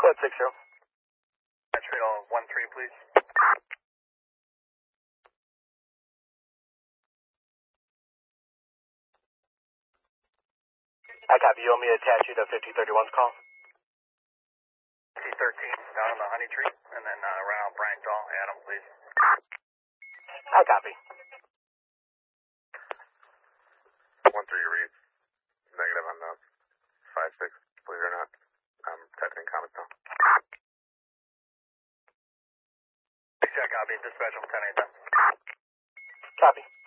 Code 60. Trail 13, please. I copy. You want me to attach you to 5031's call? 5013, down on the honey tree, and then around Brian Dahl, Adam, please. I copy. 13 reads negative on the 5-6, believe it or not. I'm typing in comments now. I copy. Dispatch on 10-8 then. Copy.